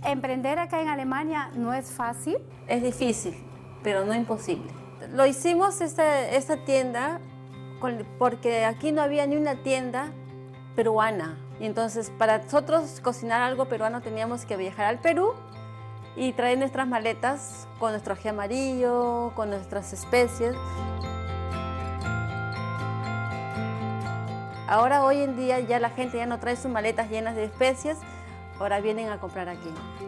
Emprender acá en Alemania no es fácil. Es difícil, pero no imposible. Lo hicimos esta tienda porque aquí no había ni una tienda peruana. Y entonces para nosotros cocinar algo peruano teníamos que viajar al Perú y traer nuestras maletas con nuestro ají amarillo, con nuestras especies. Ahora, hoy en día, ya la gente ya no trae sus maletas llenas de especias, ahora vienen a comprar aquí.